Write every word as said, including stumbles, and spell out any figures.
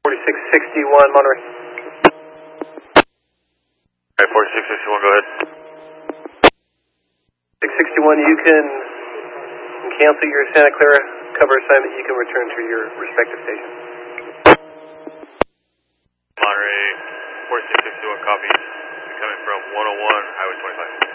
forty-six sixty-one, Monterey. Alright, forty-six sixty-one, go ahead. six sixty-one, you can cancel your Santa Clara cover assignment. You can return to your respective stations. Monterey, forty-six sixty-one, copy. Coming from one oh one, Highway twenty-five.